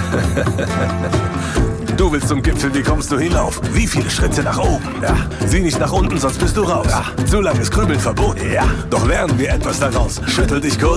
Du willst zum Gipfel, wie kommst du hinauf? Wie viele Schritte nach oben? Ja. Sieh nicht nach unten, sonst bist du raus. Ja. Zu langes Grübeln verboten. Ja. Doch lernen wir etwas daraus. Schüttel dich kurz.